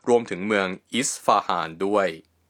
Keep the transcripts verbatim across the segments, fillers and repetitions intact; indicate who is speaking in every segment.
Speaker 1: รวมถึงเมืองอิสฟาฮานด้วย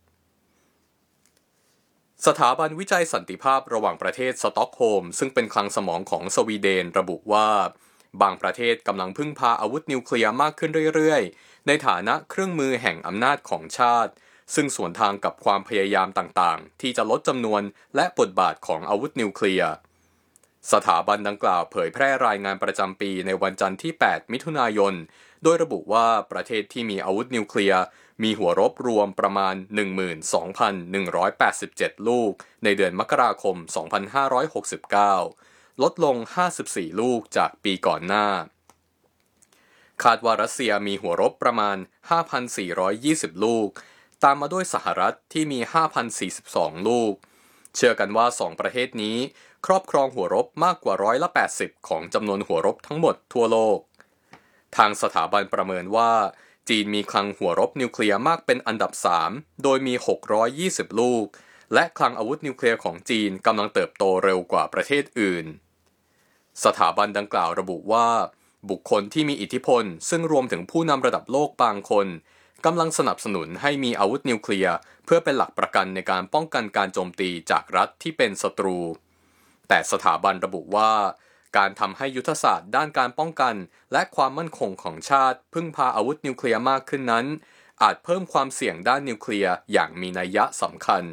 Speaker 1: สถาบันวิจัยสันติภาพระหว่างประเทศสต็อกโฮล์มซึ่งเป็นคลังสมองของสวีเดนระบุว่าบางประเทศกำลังพึ่งพาอาวุธนิวเคลียร์มากขึ้นเรื่อยๆในฐานะเครื่องมือแห่งอำนาจของชาติซึ่งสวนทางกับความพยายามต่างๆที่จะลดจำนวนและบทบาทของอาวุธนิวเคลียร์สถาบันดังกล่าวเผยแพร่รายงานประจำปีในวันจันทร์ที่แปดมิถุนายนโดยระบุว่าประเทศที่มีอาวุธนิวเคลียร์มีหัวรบรวมประมาณ หนึ่งหมื่นสองพันหนึ่งร้อยแปดสิบเจ็ด ลูกในเดือนมกราคม สองพันห้าร้อยหกสิบเก้า ลดลง ห้าสิบสี่ ลูกจากปีก่อนหน้าคาดว่ารัสเซียมีหัวรบประมาณ ห้าพันสี่ร้อยยี่สิบ ลูกตามมาด้วยสหรัฐที่มี ห้าพันสี่สิบสอง ลูกเชื่อกันว่าสองประเทศนี้ครอบครองหัวรบมากกว่าร้อยละแปดสิบของจำนวนหัวรบทั้งหมดทั่วโลกทางสถาบันประเมินว่าจีนมีคลังหัวรบนิวเคลียร์มากเป็นอันดับสามโดยมีหกร้อยยี่สิบลูกและคลังอาวุธนิวเคลียร์ของจีนกำลังเติบโตเร็วกว่าประเทศอื่นสถาบันดังกล่าวระบุว่าบุคคลที่มีอิทธิพลซึ่งรวมถึงผู้นำระดับโลกบางคนกำลังสนับสนุนให้มีอาวุธนิวเคลียร์เพื่อเป็นหลักประกันในการป้องกันการโจมตีจากรัฐที่เป็นศัตรูแต่สถาบันระบุว่าการทำให้ยุทธศาสตร์ด้านการป้องกันและความมั่นคงของชาติพึ่งพาอาวุธนิวเคลียร์มากขึ้นนั้นอาจเพิ่มความเสี่ยงด้านนิวเคลียร์อย่างมีนัยยะสำคัญ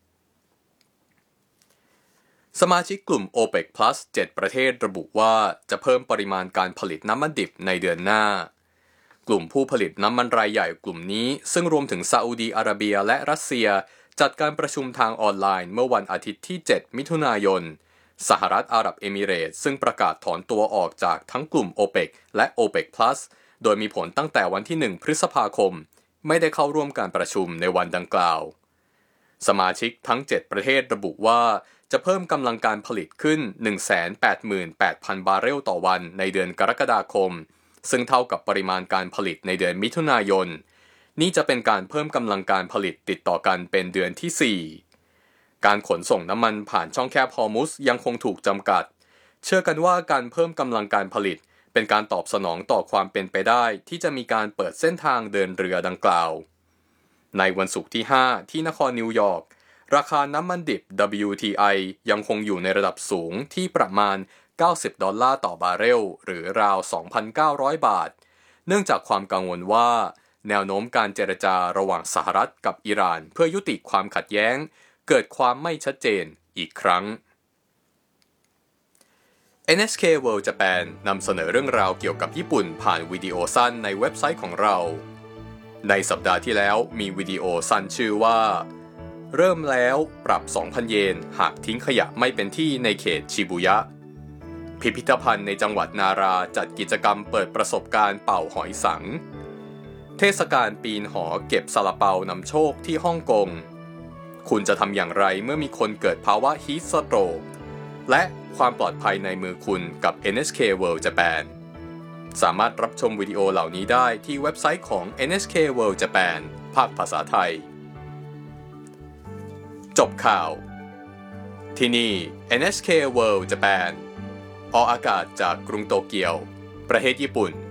Speaker 1: สมาชิกกลุ่ม โอเปก พลัส เจ็ด ประเทศระบุว่าจะเพิ่มปริมาณการผลิตน้ำมันดิบในเดือนหน้ากลุ่มผู้ผลิตน้ำมันรายใหญ่กลุ่มนี้ซึ่งรวมถึงซาอุดีอาระเบียและรัสเซียจัดการประชุมทางออนไลน์เมื่อวันอาทิตย์ที่เจ็ดมิถุนายนสหรัฐอาหรับเอมิเรตส์ซึ่งประกาศถอนตัวออกจากทั้งกลุ่ม โอเปก และ โอเปก พลัส โดยมีผลตั้งแต่วันที่หนึ่งพฤษภาคมไม่ได้เข้าร่วมการประชุมในวันดังกล่าวสมาชิกทั้งเจ็ดประเทศระบุว่าจะเพิ่มกำลังการผลิตขึ้น หนึ่งแสนแปดหมื่นแปดพัน บาร์เรลต่อวันในเดือนกรกฎาคมซึ่งเท่ากับปริมาณการผลิตในเดือนมิถุนายนนี่จะเป็นการเพิ่มกำลังการผลิตติดต่อกันเป็นเดือนที่สี่การขนส่งน้ำมันผ่านช่องแคบฮอร์มุซยังคงถูกจำกัดเชื่อกันว่าการเพิ่มกำลังการผลิตเป็นการตอบสนองต่อความเป็นไปได้ที่จะมีการเปิดเส้นทางเดินเรือดังกล่าวในวันศุกร์ที่ห้าที่นครนิวยอร์กราคาน้ำมันดิบ ดับเบิลยู ที ไอ ยังคงอยู่ในระดับสูงที่ประมาณเก้าสิบดอลลาร์ต่อบาร์เรลหรือราว สองพันเก้าร้อย บาทเนื่องจากความกังวลว่าแนวโน้มการเจรจาระหว่างสหรัฐกับอิหร่านเพื่อยุติความขัดแย้งเกิดความไม่ชัดเจนอีกครั้ง เอ็น เอส เค World Japan นำเสนอเรื่องราวเกี่ยวกับญี่ปุ่นผ่านวิดีโอสั้นในเว็บไซต์ของเราในสัปดาห์ที่แล้วมีวิดีโอสั้นชื่อว่าเริ่มแล้วปรับ สองพัน เยนหากทิ้งขยะไม่เป็นที่ในเขตชิบุยะพิพิธภัณฑ์ในจังหวัดนาราจัดกิจกรรมเปิดประสบการณ์เป่าหอยสังเทศกาลปีนหอเก็บซาลาเปานำโชคที่ฮ่องกงคุณจะทำอย่างไรเมื่อมีคนเกิดภาวะฮีทสโตรกและความปลอดภัยในมือคุณกับ เอ็น เอส เค World Japan สามารถรับชมวิดีโอเหล่านี้ได้ที่เว็บไซต์ของ เอ็น เอส เค World Japan ภาคภาษาไทยจบข่าวที่นี่ เอ็น เอส เค World Japan ออกอากาศจากกรุงโตเกียวประเทศญี่ปุ่น